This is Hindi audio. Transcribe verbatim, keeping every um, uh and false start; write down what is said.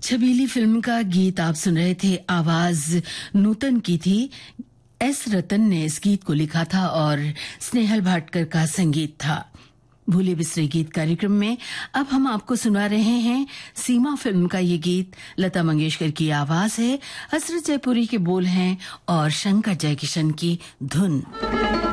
छबीली फिल्म का गीत आप सुन रहे थे। आवाज नूतन की थी। एस रतन ने इस गीत को लिखा था और स्नेहल भाटकर का संगीत था। भूले बिसरे गीत कार्यक्रम में अब हम आपको सुना रहे हैं सीमा फिल्म का ये गीत। लता मंगेशकर की आवाज है, हसरत जयपुरी के बोल हैं और शंकर जयकिशन की धुन।